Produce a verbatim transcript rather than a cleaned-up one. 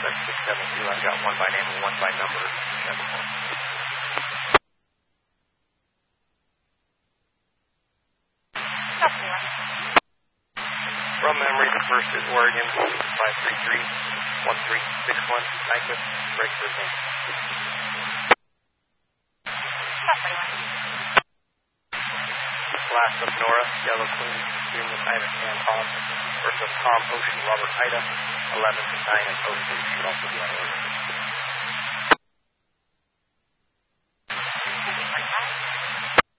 suspect six seven two. I've got one by name and one by number. From memory, the first is Oregon, five three three, one three six one, Nyquist, break for thing. Last of Nora, Yellow Queen, Green with Ida, Sam Hobbs, first of Tom, Ocean, Robert, Ida, eleven to nine, and Ocean should also be on order.